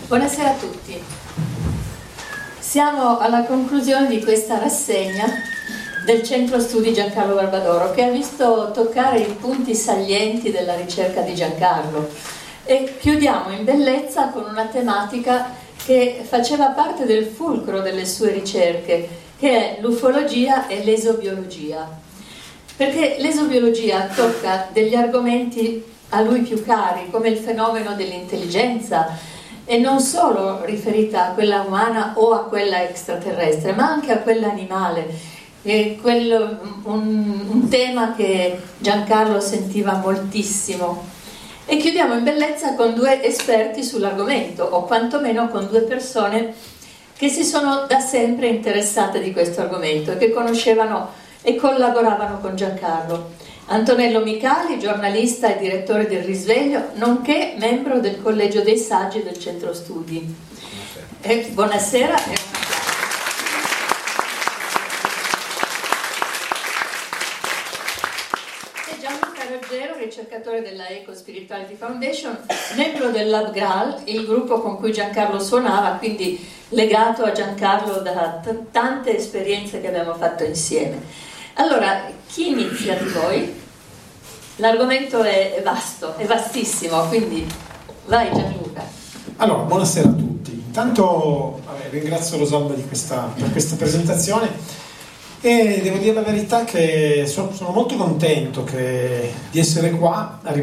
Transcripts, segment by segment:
Buonasera a tutti. Siamo alla conclusione di questa rassegna del Centro Studi Giancarlo Barbadoro, che ha visto toccare i punti salienti della ricerca di Giancarlo, e chiudiamo in bellezza con una tematica che faceva parte del fulcro delle sue ricerche, che è l'ufologia e l'esobiologia, perché l'esobiologia tocca degli argomenti a lui più cari, come il fenomeno dell'intelligenza, e non solo riferita a quella umana o a quella extraterrestre, ma anche a quella animale. Un tema che Giancarlo sentiva moltissimo. E chiudiamo in bellezza con due esperti sull'argomento, o quantomeno con due persone che si sono da sempre interessate di questo argomento e che conoscevano e collaboravano con Giancarlo. Antonello Micali, giornalista e direttore del Risveglio, nonché membro del Collegio dei Saggi del Centro Studi. Buonasera. E Gianluca Ruggero, ricercatore della Eco Spirituality Foundation, membro del Lab Graal, il gruppo con cui Giancarlo suonava, quindi legato a Giancarlo da tante esperienze che abbiamo fatto insieme. Allora, chi inizia di voi? L'argomento è vasto, è vastissimo, quindi vai Gianluca. Allora, buonasera a tutti. Intanto ringrazio Rosalba per questa presentazione e devo dire la verità che sono molto contento di essere qua a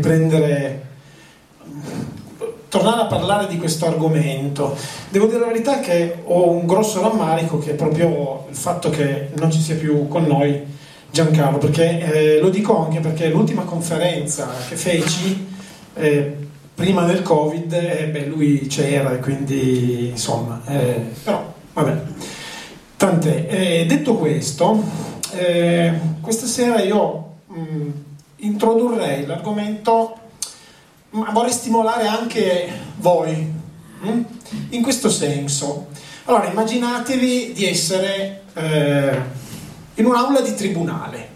tornare a parlare di questo argomento. Devo dire la verità che ho un grosso rammarico, che è proprio il fatto che non ci sia più con noi Giancarlo, perché lo dico anche perché l'ultima conferenza che feci prima del Covid, lui c'era, e quindi insomma, però vabbè, tant'è. Detto questo, questa sera io introdurrei l'argomento, ma vorrei stimolare anche voi in questo senso. Allora, immaginatevi di essere in un'aula di tribunale.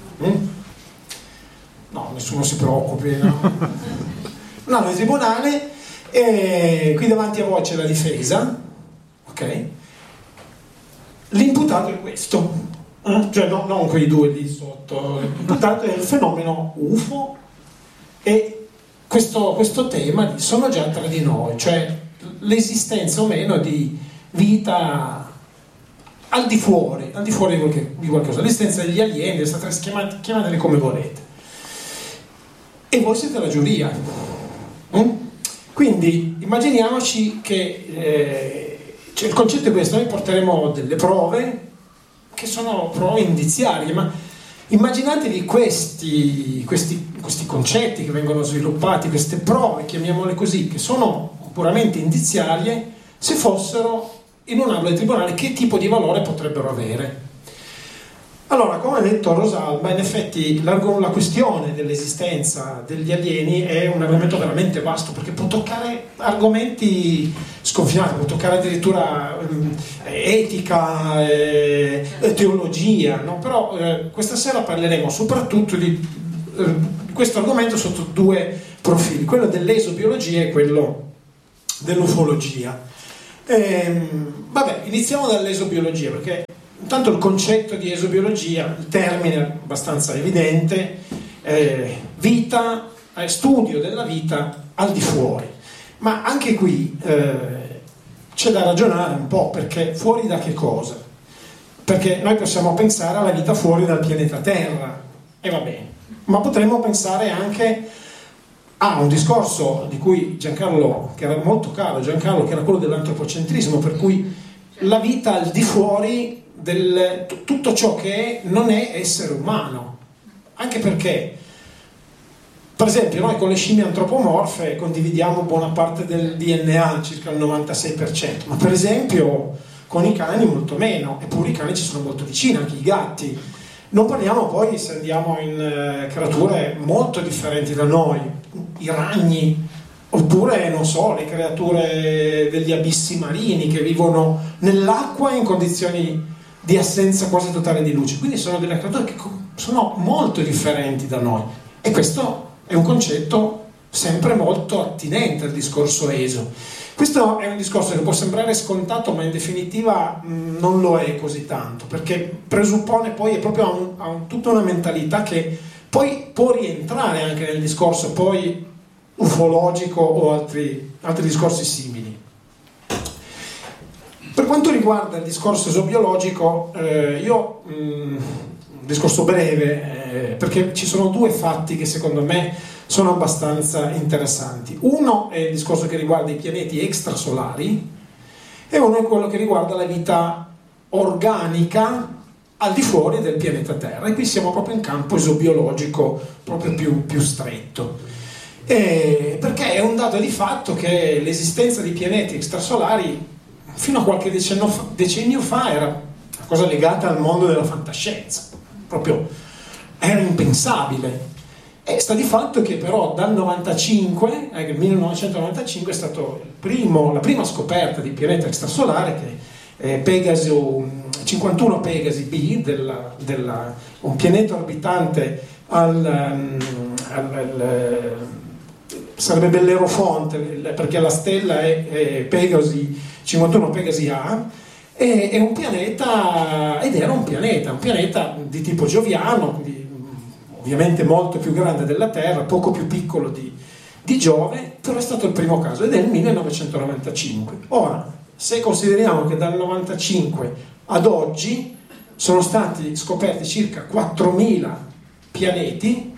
No, nessuno si preoccupi, no? Un'aula di tribunale, e qui davanti a voi c'è la difesa, ok? L'imputato è questo, cioè non quei due lì sotto. L'imputato è il fenomeno UFO e questo tema sono già tra di noi, cioè l'esistenza o meno di vita al di fuori di qualcosa, l'esistenza degli alieni, chiamateli come volete. E voi siete la giuria. Quindi immaginiamoci che il concetto è questo: noi porteremo delle prove che sono prove indiziarie, ma immaginatevi questi concetti che vengono sviluppati, queste prove, chiamiamole così, che sono puramente indiziarie, se fossero in un'aula di tribunale, che tipo di valore potrebbero avere? Allora, come ha detto Rosalba, in effetti la questione dell'esistenza degli alieni è un argomento veramente vasto, perché può toccare argomenti sconfinati, può toccare addirittura etica, teologia, no? Però questa sera parleremo soprattutto di questo argomento sotto due profili, quello dell'esobiologia e quello dell'ufologia. Iniziamo dall'esobiologia, perché intanto il concetto di esobiologia, il termine è abbastanza evidente, vita, studio della vita al di fuori, ma anche qui c'è da ragionare un po', perché fuori da che cosa? Perché noi possiamo pensare alla vita fuori dal pianeta Terra, e va bene, ma potremmo pensare anche un discorso di cui Giancarlo, che era molto caro Giancarlo, che era quello dell'antropocentrismo, per cui la vita al di fuori tutto ciò che non è essere umano. Anche perché, per esempio, noi con le scimmie antropomorfe condividiamo buona parte del DNA, circa il 96%, ma per esempio con i cani molto meno, eppure i cani ci sono molto vicini, anche i gatti. Non parliamo poi, se andiamo in creature molto differenti da noi, i ragni, oppure, non so, le creature degli abissi marini che vivono nell'acqua in condizioni di assenza quasi totale di luce. Quindi sono delle creature che sono molto differenti da noi, e questo è un concetto sempre molto attinente al discorso ESO. Questo è un discorso che può sembrare scontato, ma in definitiva non lo è così tanto, perché presuppone poi, è proprio tutta una mentalità che poi può rientrare anche nel discorso poi ufologico o altri discorsi simili. Per quanto riguarda il discorso esobiologico, un discorso breve, perché ci sono due fatti che secondo me sono abbastanza interessanti. Uno è il discorso che riguarda i pianeti extrasolari e uno è quello che riguarda la vita organica al di fuori del pianeta Terra, e qui siamo proprio in campo esobiologico proprio più stretto. Perché è un dato di fatto che l'esistenza di pianeti extrasolari fino a qualche decennio fa era una cosa legata al mondo della fantascienza, proprio era impensabile. E sta di fatto che però dal 1995 è stato la prima scoperta di pianeta extrasolare, che è Pegaso 51 Pegasi B, un pianeta orbitante sarebbe Bellerofonte, perché la stella è Pegasi 51 Pegasi A, è un pianeta, ed era un pianeta di tipo gioviano, ovviamente molto più grande della Terra, poco più piccolo di Giove, però è stato il primo caso, ed è il 1995. Ora, se consideriamo che dal 95 ad oggi sono stati scoperti circa 4.000 pianeti,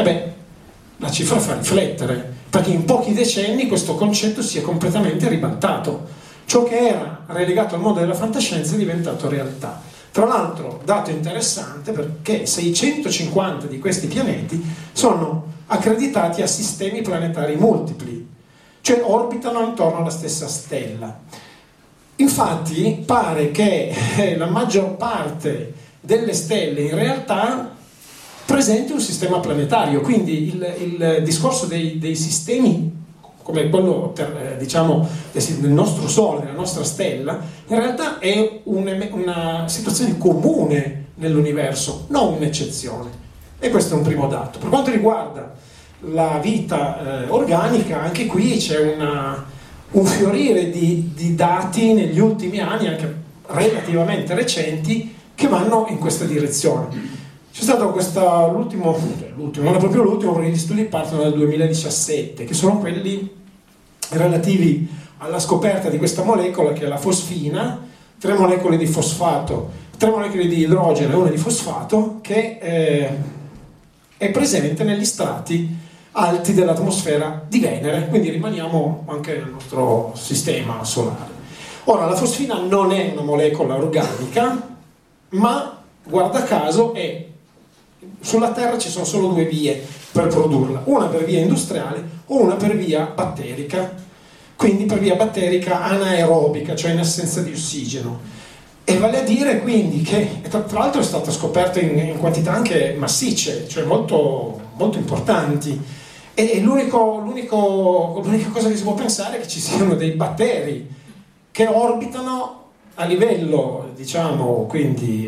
la cifra fa riflettere, perché in pochi decenni questo concetto si è completamente ribaltato. Ciò che era relegato al mondo della fantascienza è diventato realtà. Tra l'altro, dato interessante, perché 650 di questi pianeti sono accreditati a sistemi planetari multipli, cioè orbitano intorno alla stessa stella. Infatti pare che la maggior parte delle stelle in realtà presenti un sistema planetario, quindi il discorso dei sistemi come quello del nostro Sole, della nostra stella, in realtà è una situazione comune nell'universo, non un'eccezione. E questo è un primo dato. Per quanto riguarda la vita organica, anche qui c'è un fiorire di dati negli ultimi anni, anche relativamente recenti, che vanno in questa direzione. C'è stato l'ultimo, non è proprio l'ultimo, perché gli studi partono dal 2017, che sono quelli relativi alla scoperta di questa molecola, che è la fosfina, 3 molecole di fosfato, 3 molecole di idrogeno e una di fosfato, che è presente negli strati alti dell'atmosfera di Venere, quindi rimaniamo anche nel nostro sistema solare. Ora, la fosfina non è una molecola organica, ma guarda caso sulla Terra ci sono solo 2 vie per produrla, una per via industriale o una per via batterica, quindi per via batterica anaerobica, cioè in assenza di ossigeno. E vale a dire quindi che, tra l'altro, è stata scoperta in quantità anche massicce, cioè molto, molto importanti, e l'unica cosa che si può pensare è che ci siano dei batteri che orbitano a livello, diciamo, quindi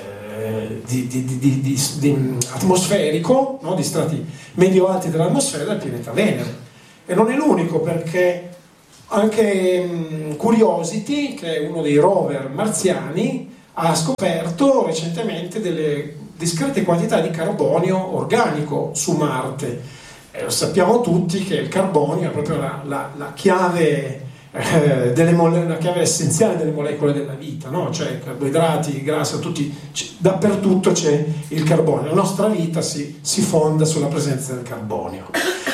atmosferico, no? Di strati medio-alti dell'atmosfera del pianeta Venere. E non è l'unico, perché anche Curiosity, che è uno dei rover marziani, ha scoperto recentemente delle discrete quantità di carbonio organico su Marte. Lo sappiamo tutti che il carbonio è proprio la chiave la chiave essenziale delle molecole della vita, no? Cioè carboidrati, grassi, dappertutto c'è il carbonio. La nostra vita si fonda sulla presenza del carbonio.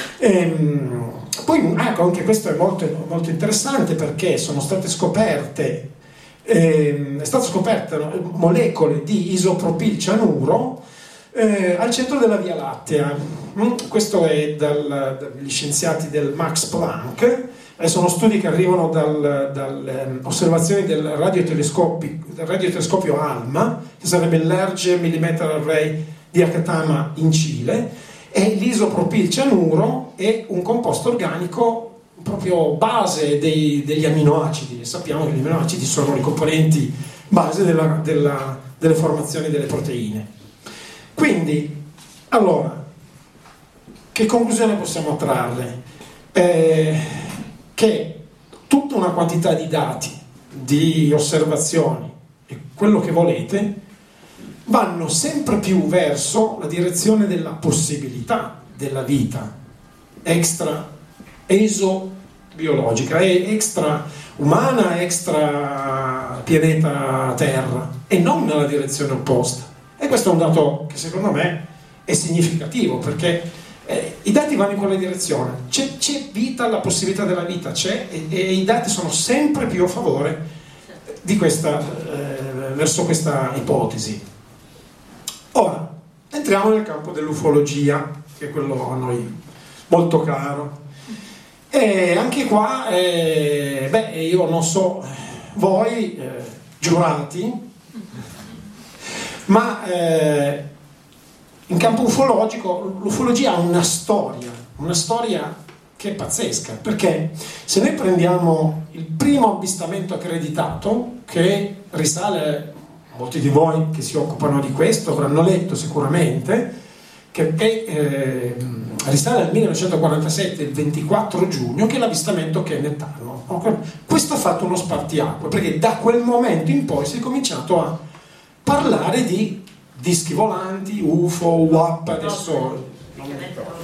Poi anche questo è molto, molto interessante, perché sono state scoperte molecole di isopropilcianuro al centro della Via Lattea. Questo è dagli scienziati del Max Planck. Sono studi che arrivano dalle osservazioni del radiotelescopio ALMA, che sarebbe il Large Millimeter Array di Akatama in Cile, e l'isopropilcianuro è un composto organico proprio base degli aminoacidi. Sappiamo che gli aminoacidi sono le componenti base delle formazioni delle proteine. Quindi, allora, che conclusione possiamo trarre? che tutta una quantità di dati, di osservazioni e quello che volete vanno sempre più verso la direzione della possibilità della vita extra esobiologica, extra umana, extra pianeta Terra, e non nella direzione opposta. E questo è un dato che secondo me è significativo, perché i dati vanno in quella direzione. C'è vita, la possibilità della vita c'è, e i dati sono sempre più a favore di verso questa ipotesi. Ora, entriamo nel campo dell'ufologia, che è quello a noi molto caro. E anche qua, io non so voi, giurati, ma in campo ufologico l'ufologia ha una storia che è pazzesca, perché se noi prendiamo il primo avvistamento accreditato, che risale, molti di voi che si occupano di questo avranno letto sicuramente, che risale al 1947, il 24 giugno, che è l'avvistamento Kenneth Arnold. Questo ha fatto uno spartiacque, perché da quel momento in poi si è cominciato a parlare di dischi volanti, UFO, UAP, adesso non mi ricordo.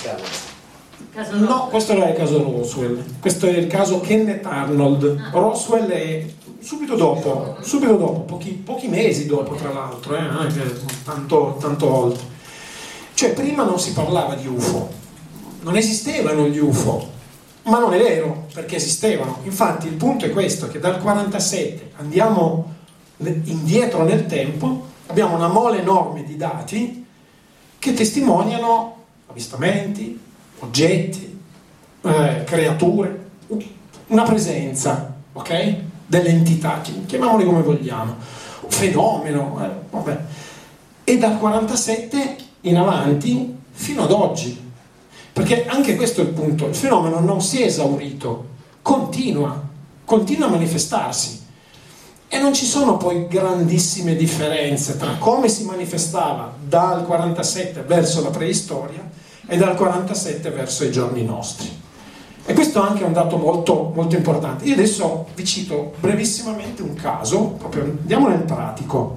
No, questo non è il caso Roswell, questo è il caso Kenneth Arnold. Roswell è subito dopo, pochi mesi dopo, tra l'altro, tanto oltre. Cioè, prima non si parlava di UFO, non esistevano gli UFO, ma non è vero, perché esistevano. Infatti il punto è questo, che dal 47 andiamo indietro nel tempo, abbiamo una mole enorme di dati che testimoniano avvistamenti, oggetti, creature, una presenza, ok? Delle entità, chiamiamole come vogliamo, un fenomeno, vabbè. E dal 47 in avanti fino ad oggi, perché anche questo è il punto, il fenomeno non si è esaurito, continua a manifestarsi, e non ci sono poi grandissime differenze tra come si manifestava dal 47 verso la preistoria e dal 47 verso i giorni nostri. E questo è anche un dato molto, molto importante. Io adesso vi cito brevissimamente un caso, proprio andiamo nel pratico.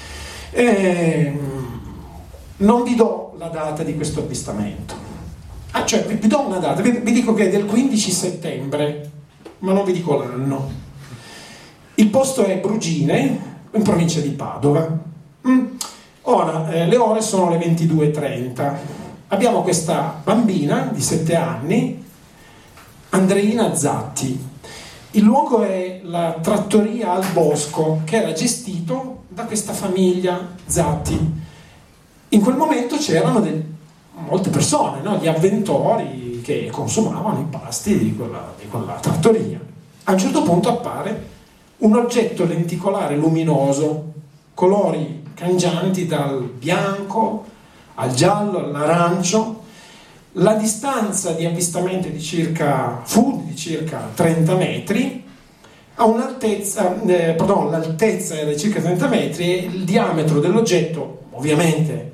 Non vi do la data di questo avvistamento, cioè vi do una data, vi dico che è del 15 settembre, ma non vi dico l'anno. Il posto è Brugine, in provincia di Padova. Ora, le ore sono le 22:30. Abbiamo questa bambina di 7 anni, Andreina Zatti. Il luogo è la trattoria al Bosco, che era gestito da questa famiglia Zatti. In quel momento c'erano molte persone, no? Gli avventori che consumavano i pasti di quella trattoria. A un certo punto appare un oggetto lenticolare luminoso, colori cangianti dal bianco al giallo, all'arancio. La distanza di avvistamento fu di circa 30 metri, l'altezza era di circa 30 metri, e il diametro dell'oggetto, ovviamente,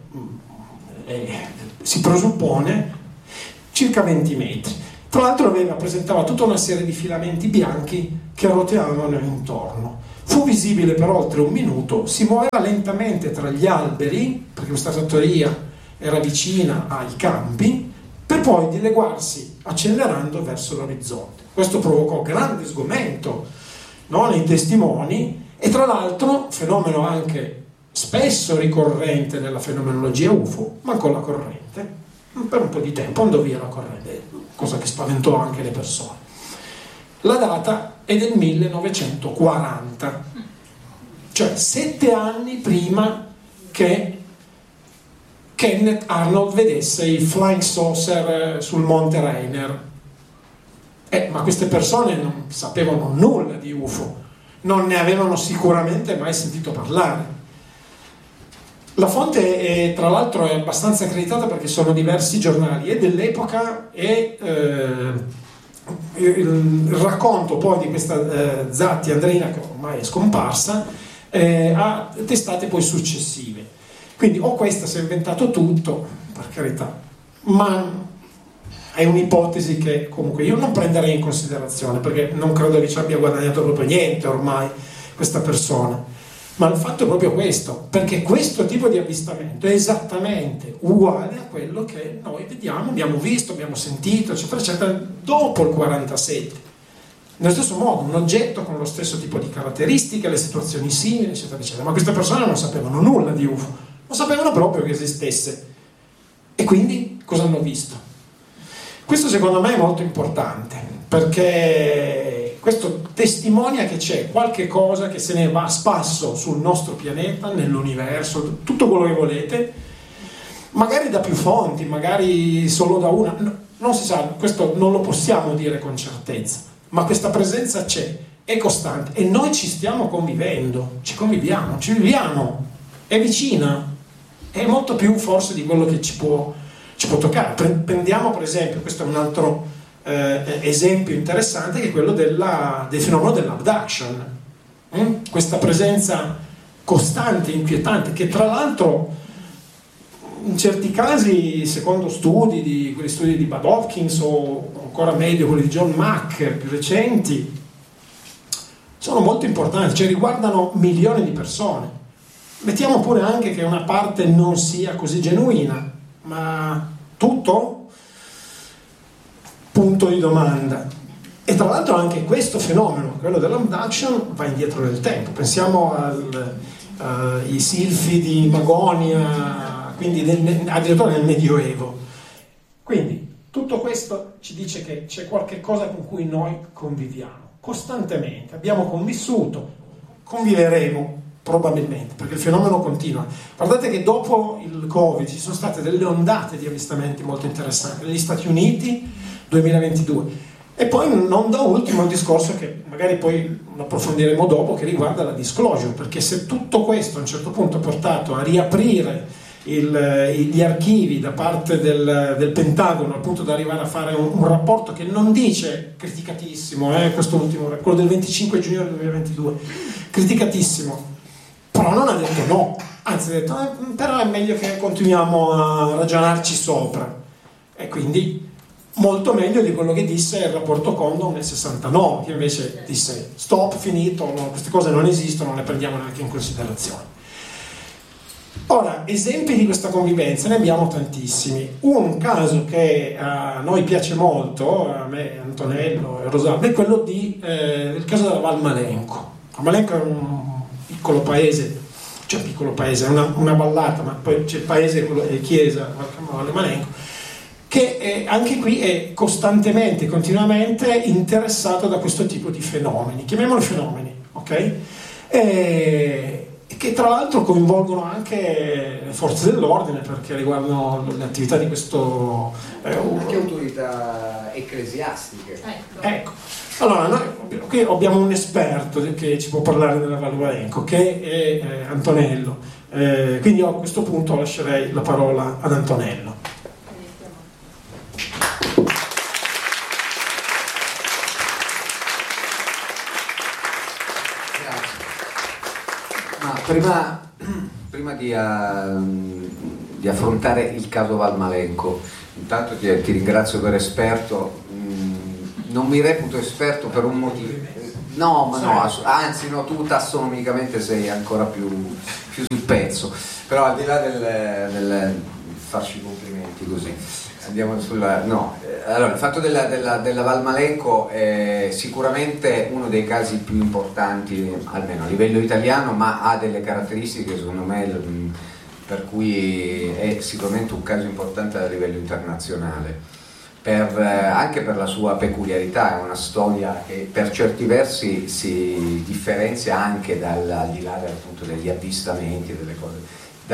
si presuppone circa 20 metri. Tra l'altro presentava tutta una serie di filamenti bianchi che roteavano intorno. Fu visibile per oltre un minuto, si muoveva lentamente tra gli alberi, perché questa trattoria era vicina ai campi, per poi dileguarsi accelerando verso l'orizzonte. Questo provocò grande sgomento, no, nei testimoni, e tra l'altro, fenomeno anche spesso ricorrente nella fenomenologia UFO, mancò la corrente. Per un po' di tempo andò via la corrente, cosa che spaventò anche le persone. La data è del 1940, cioè 7 anni prima che Kenneth Arnold vedesse i flying saucer sul monte Rainier. Ma queste persone non sapevano nulla di UFO, non ne avevano sicuramente mai sentito parlare. La fonte tra l'altro è abbastanza accreditata, perché sono diversi giornali e dell'epoca, e il racconto poi di questa Zatti Andreina, che ormai è scomparsa, a testate poi successive. Quindi o questa si è inventato tutto, per carità, ma è un'ipotesi che comunque io non prenderei in considerazione, perché non credo che ci abbia guadagnato proprio niente ormai questa persona. Ma il fatto è proprio questo, perché questo tipo di avvistamento è esattamente uguale a quello che noi vediamo, abbiamo visto, abbiamo sentito, eccetera, eccetera, dopo il 47. Nello stesso modo, un oggetto con lo stesso tipo di caratteristiche, le situazioni simili, eccetera, eccetera. Ma queste persone non sapevano nulla di UFO, non sapevano proprio che esistesse. E quindi cosa hanno visto? Questo secondo me è molto importante, perché questo testimonia che c'è qualche cosa che se ne va a spasso sul nostro pianeta, nell'universo, tutto quello che volete, magari da più fonti, magari solo da una, non si sa, questo non lo possiamo dire con certezza, ma questa presenza c'è, è costante e noi ci stiamo convivendo, ci conviviamo, ci viviamo, è vicina, è molto più forse di quello che ci può toccare. Prendiamo per esempio, questo è un altro esempio interessante, che è quello del fenomeno dell'abduction, questa presenza costante, inquietante, che tra l'altro in certi casi, secondo quegli studi di Bud Hopkins o ancora meglio quelli di John Mack più recenti, sono molto importanti, cioè riguardano milioni di persone. Mettiamo pure anche che una parte non sia così genuina, ma tutto? Punto di domanda. E tra l'altro anche questo fenomeno, quello dell'abduction, va indietro nel tempo. Pensiamo ai silfi di Magonia, quindi addirittura nel Medioevo. Quindi tutto questo ci dice che c'è qualche cosa con cui noi conviviamo costantemente, abbiamo convissuto, conviveremo probabilmente, perché il fenomeno continua. Guardate che dopo il Covid ci sono state delle ondate di avvistamenti molto interessanti negli Stati Uniti 2022, e poi non da ultimo il discorso che magari poi approfondiremo dopo, che riguarda la disclosure, perché se tutto questo a un certo punto ha portato a riaprire gli archivi da parte del Pentagono, al punto da arrivare a fare un rapporto che non dice criticatissimo, questo ultimo, quello del 25 giugno 2022, criticatissimo, però non ha detto no, anzi ha detto però è meglio che continuiamo a ragionarci sopra, e quindi molto meglio di quello che disse il rapporto Condon nel 69, che invece disse stop, finito, no, queste cose non esistono, non le prendiamo neanche in considerazione. Ora, esempi di questa convivenza ne abbiamo tantissimi. Un caso che a noi piace molto, a me, Antonello e Rosalba, è quello il caso della Val Malenco. Val Malenco è un piccolo paese, cioè piccolo paese, è una vallata, ma poi c'è il paese, chiesa, Val Malenco, che anche qui è costantemente, continuamente interessato da questo tipo di fenomeni, chiamiamoli fenomeni, ok? Che tra l'altro coinvolgono anche le forze dell'ordine, perché riguardano le attività di questo anche autorità ecclesiastiche. Ecco, allora noi qui abbiamo un esperto che ci può parlare della Val Malenco, che è Antonello, quindi io a questo punto lascerei la parola ad Antonello. Prima di affrontare il caso Val Malenco, intanto ti ringrazio per esperto. Non mi reputo esperto per un motivo, anzi tu tassonomicamente sei ancora più sul pezzo, però al di là del farci complimenti così, andiamo allora il fatto della Val Malenco è sicuramente uno dei casi più importanti, almeno a livello italiano, ma ha delle caratteristiche secondo me per cui è sicuramente un caso importante a livello internazionale, anche per la sua peculiarità. È una storia che per certi versi si differenzia anche al di là appunto degli avvistamenti, delle cose,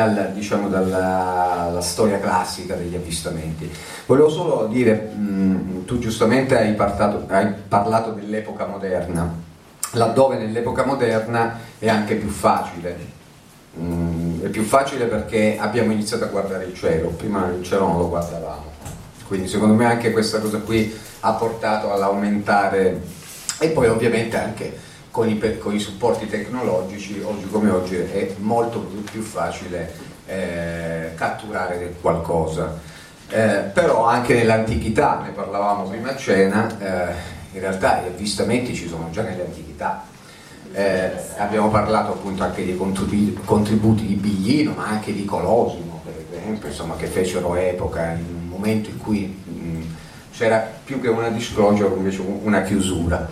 dalla storia classica degli avvistamenti. Volevo solo dire, tu giustamente hai parlato dell'epoca moderna, laddove nell'epoca moderna è anche più facile. È più facile perché abbiamo iniziato a guardare il cielo, prima il cielo non lo guardavamo, quindi secondo me anche questa cosa qui ha portato all'aumentare, e poi ovviamente anche con i supporti tecnologici, oggi come oggi è molto più facile catturare qualcosa. Però anche nell'antichità, ne parlavamo prima a cena, in realtà gli avvistamenti ci sono già nell'antichità. Abbiamo parlato appunto anche dei contributi di Biglino, ma anche di Colosimo, per esempio, insomma, che fecero epoca in un momento in cui c'era più che una disclosure, invece una chiusura.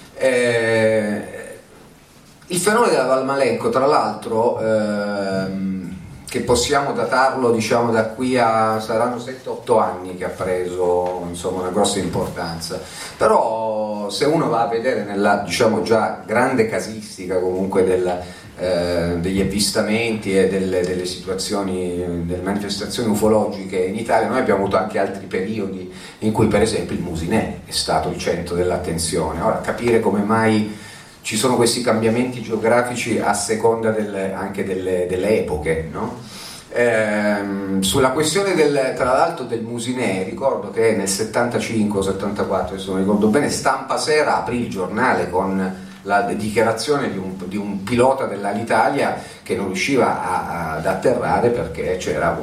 Il fenomeno della Valmalenco, tra l'altro, che possiamo datarlo, diciamo, da qui a saranno 7-8 anni che ha preso, insomma, una grossa importanza. Però se uno va a vedere nella, diciamo, già grande casistica comunque degli avvistamenti e delle situazioni, delle manifestazioni ufologiche in Italia, noi abbiamo avuto anche altri periodi in cui per esempio il Musinè è stato il centro dell'attenzione. Ora, capire come mai ci sono questi cambiamenti geografici a seconda anche delle epoche, no? Sulla questione tra l'altro del Musinè, ricordo che nel 75-74, se non ricordo bene, Stampa Sera aprì il giornale con la dichiarazione di un pilota dell'Alitalia che non riusciva ad atterrare perché c'era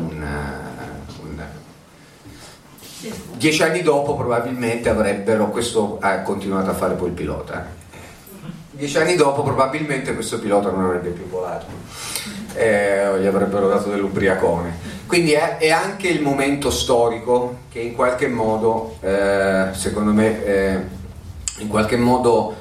10 anni dopo probabilmente avrebbero, questo ha continuato a fare poi il pilota, 10 anni dopo probabilmente questo pilota non avrebbe più volato, gli avrebbero dato dell'ubriacone. Quindi è anche il momento storico che in qualche modo, secondo me, in qualche modo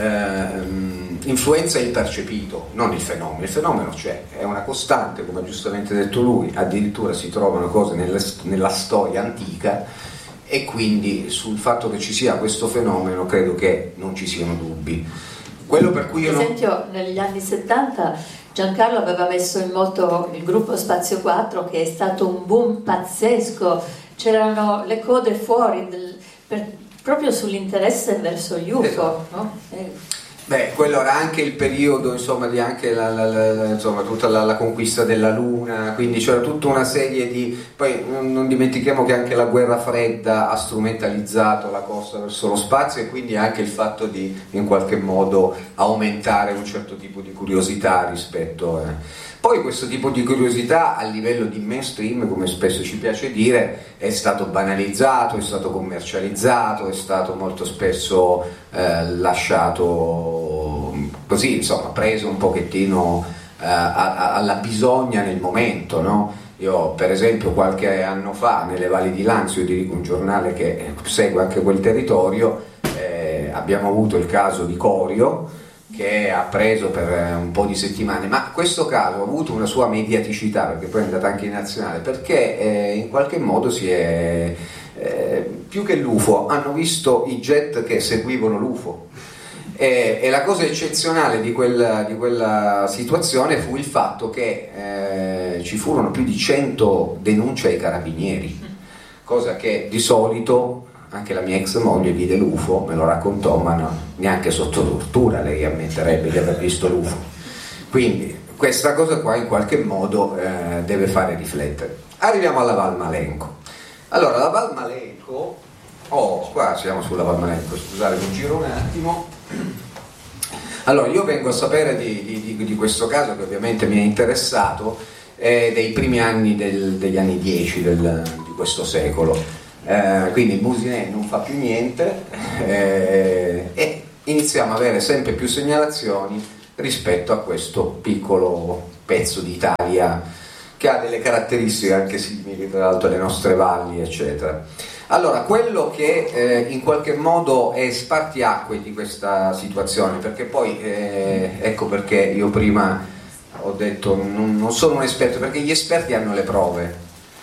influenza il percepito, non il fenomeno. Il fenomeno c'è, è una costante, come ha giustamente detto lui, addirittura si trovano cose nella storia antica, e quindi sul fatto che ci sia questo fenomeno credo che non ci siano dubbi. Quello per cui io per esempio negli anni 70 Giancarlo aveva messo in moto il gruppo Spazio 4, che è stato un boom pazzesco, c'erano le code fuori proprio sull'interesse verso gli UFO, esatto. No? Beh, quello era anche il periodo, insomma, di anche insomma, tutta la conquista della Luna, quindi c'era tutta una serie di... Poi non dimentichiamo che anche la guerra fredda ha strumentalizzato la corsa verso lo spazio, e quindi anche il fatto di in qualche modo aumentare un certo tipo di curiosità rispetto Poi questo tipo di curiosità a livello di mainstream, come spesso ci piace dire, è stato banalizzato, è stato commercializzato, è stato molto spesso lasciato così, insomma, preso un pochettino alla bisogna nel momento, no? Io per esempio qualche anno fa nelle Valli di Lanzio, io dirigo un giornale che segue anche quel territorio, abbiamo avuto il caso di Corio, che ha preso per un po' di settimane, ma questo caso ha avuto una sua mediaticità, perché poi è andata anche in nazionale, perché in qualche modo si è più che l'UFO hanno visto i jet che seguivano l'UFO, e la cosa eccezionale di quella situazione fu il fatto che ci furono più di 100 denunce ai carabinieri, cosa che di solito anche la mia ex moglie vide l'UFO, me lo raccontò, ma no, neanche sotto tortura lei ammetterebbe di aver visto l'UFO. Quindi questa cosa qua in qualche modo deve fare riflettere. Arriviamo alla Valmalenco. Allora, la Valmalenco, qua siamo sulla Valmalenco, scusate, mi giro un attimo. Allora, io vengo a sapere di questo caso che ovviamente mi è interessato dei primi anni degli anni 10 di questo secolo. Quindi il Musinè non fa più niente e iniziamo a avere sempre più segnalazioni rispetto a questo piccolo pezzo d'Italia che ha delle caratteristiche anche simili tra l'altro alle nostre valli, eccetera. Allora, quello che in qualche modo è spartiacque di questa situazione, perché poi ecco perché io prima ho detto non sono un esperto, perché gli esperti hanno le prove.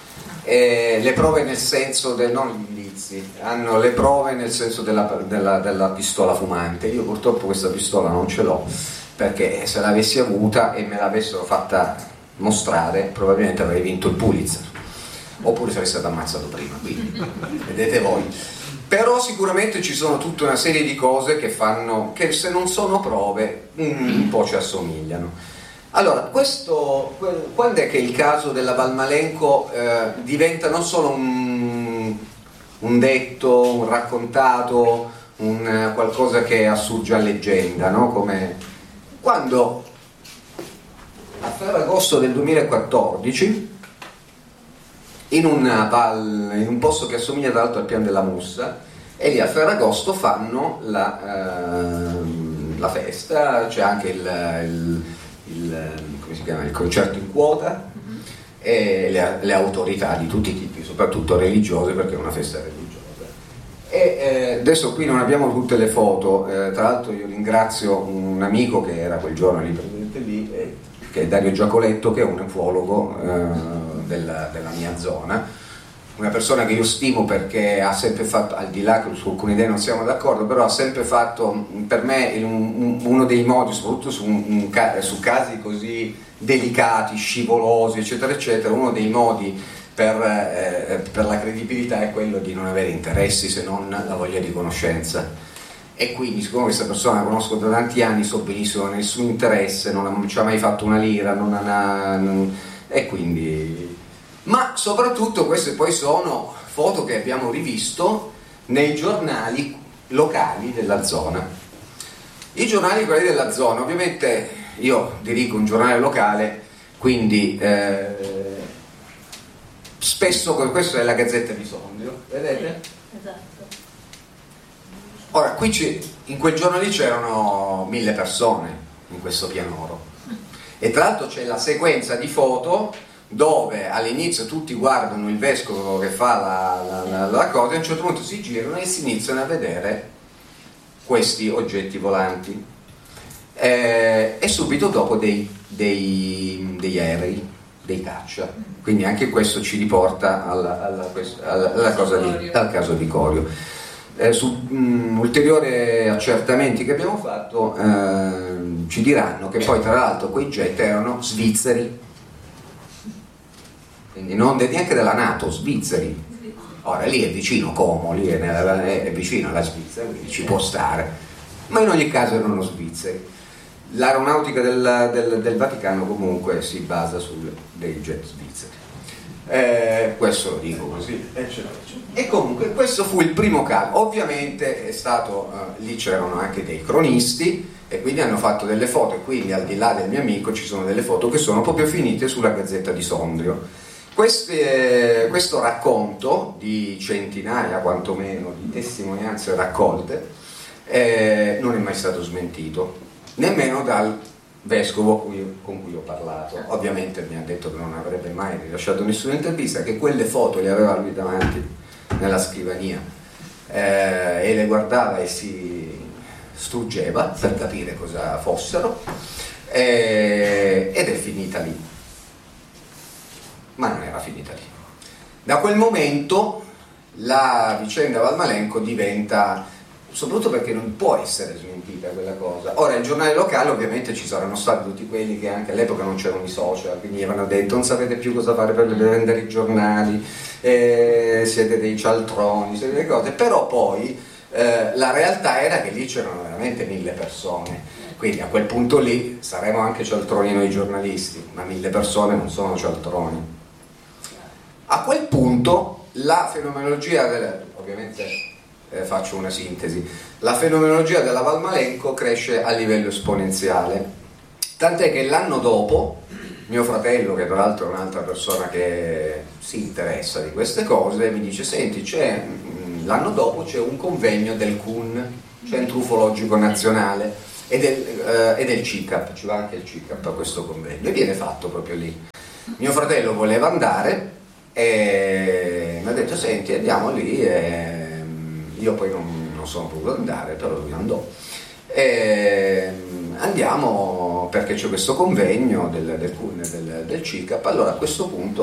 Le prove nel senso non gli indizi, hanno le prove nel senso della pistola fumante. Io purtroppo questa pistola non ce l'ho, perché se l'avessi avuta e me l'avessero fatta mostrare probabilmente avrei vinto il Pulitzer, oppure sarei stato ammazzato prima, quindi vedete voi. Però sicuramente ci sono tutta una serie di cose che fanno che, se non sono prove, un po' ci assomigliano. Allora, quando è che il caso della Valmalenco diventa non solo un detto, un raccontato, qualcosa che assurge a leggenda, no? Come quando a Ferragosto del 2014 in un posto che assomiglia tra l'altro al Pian della Mussa, e lì a Ferragosto fanno la festa, c'è anche come si chiama, il concerto in quota, e le autorità di tutti i tipi, soprattutto religiose, perché è una festa religiosa. E adesso qui non abbiamo tutte le foto, tra l'altro io ringrazio un amico che era quel giorno lì presente lì, che è Dario Giacoletto, che è un ufologo della mia zona, una persona che io stimo perché ha sempre fatto, al di là che su alcune idee non siamo d'accordo, però ha sempre fatto per me uno dei modi, soprattutto su casi così delicati, scivolosi, eccetera eccetera, uno dei modi per la credibilità è quello di non avere interessi se non la voglia di conoscenza. E quindi, siccome questa persona la conosco da tanti anni, so benissimo che non ha nessun interesse, non ci ha mai fatto una lira, e quindi... Ma soprattutto queste poi sono foto che abbiamo rivisto nei giornali locali della zona. I giornali quelli della zona, ovviamente io dirigo un giornale locale, quindi spesso questo è la Gazzetta di Sondrio, vedete? Esatto. Ora, qui in quel giorno lì c'erano 1000 persone in questo pianoro, e tra l'altro c'è la sequenza di foto dove all'inizio tutti guardano il vescovo che fa la cosa, e a un certo punto si girano e si iniziano a vedere questi oggetti volanti, e subito dopo degli aerei, dei caccia. Quindi anche questo ci riporta al caso di Corio. Su ulteriori accertamenti che abbiamo fatto ci diranno che poi tra l'altro quei jet erano svizzeri, quindi non neanche della NATO, svizzeri. Ora lì è vicino Como, lì è vicino alla Svizzera, quindi ci può stare, ma in ogni caso erano svizzeri. L'aeronautica del Vaticano comunque si basa su dei jet svizzeri. Questo lo dico così, e comunque questo fu il primo caso. Ovviamente è stato lì c'erano anche dei cronisti, e quindi hanno fatto delle foto, e quindi al di là del mio amico ci sono delle foto che sono proprio finite sulla Gazzetta di Sondrio. Questo racconto di centinaia quantomeno di testimonianze raccolte non è mai stato smentito, nemmeno dal vescovo con cui ho parlato. Ovviamente mi ha detto che non avrebbe mai rilasciato nessuna intervista, che quelle foto le aveva lui davanti nella scrivania, e le guardava e si struggeva per capire cosa fossero, ed è finita lì. Ma non era finita lì. Da quel momento la vicenda Valmalenco diventa, soprattutto perché non può essere smentita quella cosa. Ora, il giornale locale ovviamente ci saranno stati tutti quelli che anche all'epoca non c'erano i social, quindi avevano detto non sapete più cosa fare per vendere i giornali, siete dei cialtroni, siete delle cose, però poi la realtà era che lì c'erano veramente 1000 persone, quindi a quel punto lì saremo anche cialtroni noi giornalisti, ma 1000 persone non sono cialtroni. A quel punto la fenomenologia ovviamente faccio una sintesi, la fenomenologia della Valmalenco cresce a livello esponenziale, tant'è che l'anno dopo mio fratello, che tra l'altro è un'altra persona che si interessa di queste cose, mi dice senti, l'anno dopo c'è un convegno del CUN, Centro Ufologico Nazionale, e del CICAP, ci va anche il CICAP a questo convegno, e viene fatto proprio lì. Mio fratello voleva andare e mi ha detto senti andiamo lì, e io poi non sono potuto andare, però lui andò, e andiamo perché c'è questo convegno del CUN e del CICAP. Allora a questo punto